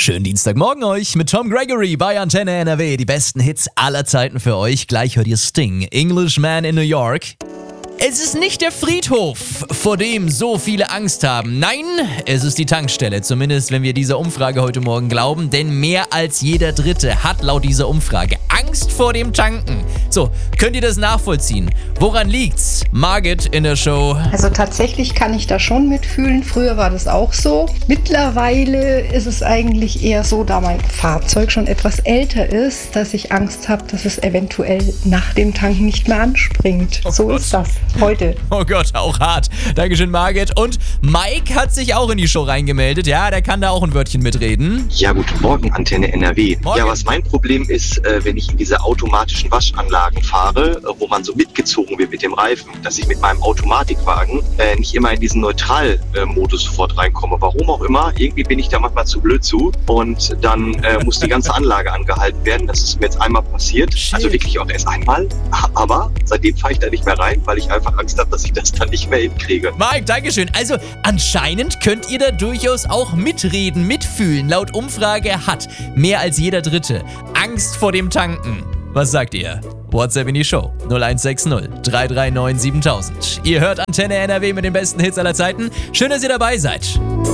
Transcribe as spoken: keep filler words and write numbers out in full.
Schönen Dienstagmorgen euch mit Tom Gregory bei Antenne N R W. Die besten Hits aller Zeiten für euch. Gleich hört ihr Sting, Englishman in New York. Es ist nicht der Friedhof, vor dem so viele Angst haben. Nein, es ist die Tankstelle. Zumindest, wenn wir dieser Umfrage heute Morgen glauben. Denn mehr als jeder Dritte hat laut dieser Umfrage Angst vor dem Tanken. So, könnt ihr das nachvollziehen? Woran liegt's? Margit in der Show. Also tatsächlich kann ich da schon mitfühlen. Früher war das auch so. Mittlerweile ist es eigentlich eher so, da mein Fahrzeug schon etwas älter ist, dass ich Angst habe, dass es eventuell nach dem Tanken nicht mehr anspringt. Oh so Gott. ist das heute. Oh Gott, auch hart. Dankeschön, Margit. Und Mike hat sich auch in die Show reingemeldet. Ja, der kann da auch ein Wörtchen mitreden. Ja, guten Morgen, Antenne N R W. Morgen. Ja, was mein Problem ist, äh, wenn ich in diese automatischen Waschanlagen fahre, äh, wo man so mitgezogen wird mit dem Reifen, dass ich mit meinem Automatikwagen äh, nicht immer in diesen Neutral-Modus sofort reinkomme. Warum auch immer, irgendwie bin ich da manchmal zu blöd zu und dann äh, muss die ganze Anlage angehalten werden. Das ist mir jetzt einmal passiert. Shit. Also wirklich auch erst einmal. Aber seitdem fahre ich da nicht mehr rein, weil ich einfach Angst habe, dass ich das dann nicht mehr hinkriege. Mike, Dankeschön. Also anscheinend könnt ihr da durchaus auch mitreden, mitfühlen. Laut Umfrage hat mehr als jeder Dritte Angst vor dem Tanken. Was sagt ihr? WhatsApp in die Show null eins sechs null drei drei neun siebentausend. Ihr hört Antenne N R W mit den besten Hits aller Zeiten. Schön, dass ihr dabei seid.